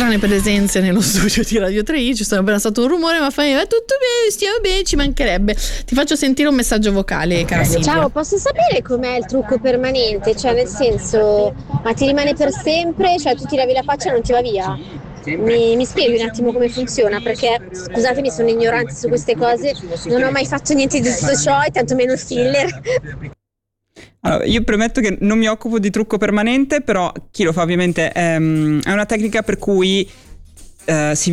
strane presenze nello studio di Radio 3i, ci sono appena stato un rumore, ma fai tutto bene, stiamo bene, ci mancherebbe. Ti faccio sentire un messaggio vocale, cara Silvia. Ciao, posso sapere com'è il trucco permanente? Cioè, nel senso, ma ti rimane per sempre? Cioè, tu ti lavi la faccia e non ti va via? Mi spieghi un attimo come funziona, perché scusatemi, sono ignorante su queste cose, non ho mai fatto niente di tutto ciò e tantomeno il filler. Allora, io premetto che non mi occupo di trucco permanente, però chi lo fa ovviamente è una tecnica per cui si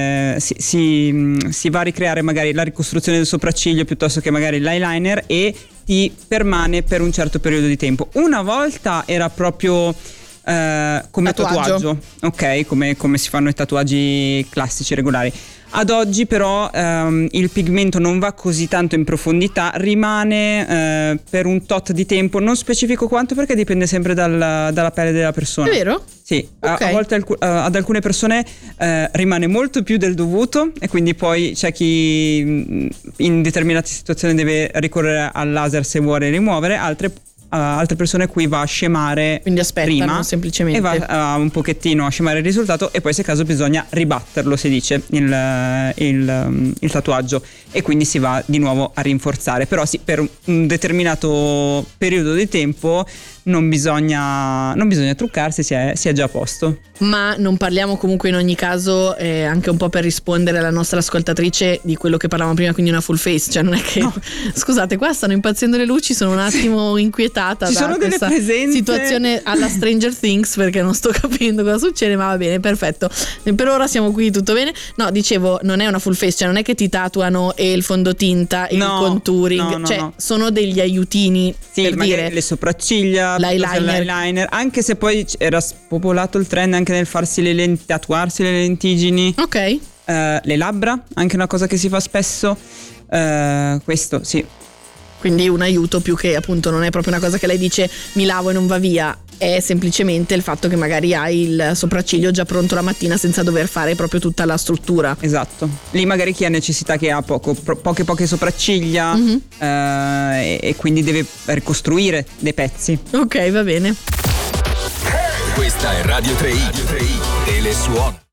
va a ricreare magari la ricostruzione del sopracciglio piuttosto che magari l'eyeliner, e ti permane per un certo periodo di tempo. Una volta era proprio come tatuaggio, ok, come si fanno i tatuaggi classici regolari. Ad oggi però il pigmento non va così tanto in profondità, rimane per un tot di tempo, non specifico quanto perché dipende sempre dalla pelle della persona. È vero? Sì, Okay. a volte ad alcune persone rimane molto più del dovuto, e quindi poi c'è chi in determinate situazioni deve ricorrere al laser se vuole rimuovere, altre persone a cui va a scemare, quindi aspettano prima, semplicemente, e va un pochettino a scemare il risultato, e poi se caso bisogna ribatterlo, si dice, il tatuaggio, e quindi si va di nuovo a rinforzare. Però sì, per un determinato periodo di tempo non bisogna truccarsi, si è già a posto. Ma non parliamo comunque in ogni caso, anche un po' per rispondere alla nostra ascoltatrice, di quello che parlavamo prima, quindi una full face, cioè non è che scusate, qua stanno impazzendo le luci, sono un attimo inquietata Ci da sono delle questa presenze, situazione alla Stranger Things, perché non sto capendo cosa succede, ma va bene, perfetto, per ora siamo qui, tutto bene. No, dicevo, non è una full face, cioè non è che ti tatuano e il fondotinta e il contouring, cioè sono degli aiutini, sì, per magari dire le sopracciglia, l'eyeliner, anche se poi era spopolato il trend anche nel farsi tatuarsi le lentiggini. Ok. Le labbra, anche una cosa che si fa spesso. Questo sì. Quindi un aiuto, più che appunto non è proprio una cosa che lei dice mi lavo e non va via, è semplicemente il fatto che magari hai il sopracciglio già pronto la mattina senza dover fare proprio tutta la struttura. Esatto. Lì magari chi ha necessità, che ha poche sopracciglia, e quindi deve ricostruire dei pezzi. Ok, va bene. Questa è Radio 3i e le suona.